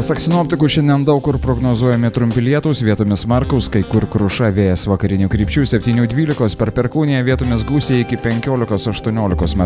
Pasak sinoptikų, šiandien daug kur prognozuojami trumpi lietūs, vietomis smarkūs, kai kur kruša, vėjas vakarinių krypčių 7-12, per Perkūniją vietomis gūsiai iki 15-18 m